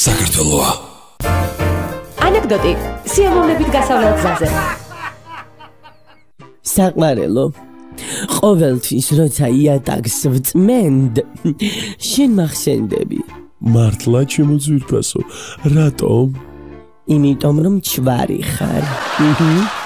საქართველოა. ანეკდოტი სიამოვნებით გასავლელ გზაზე. საყმარელო ყოველთვის როცა იატაკს ვწმენდ შენ მახსენდები. მართლა ჩემო ძვირფასო, რატომ? იმიტომ რომ ჩვარი ხარ.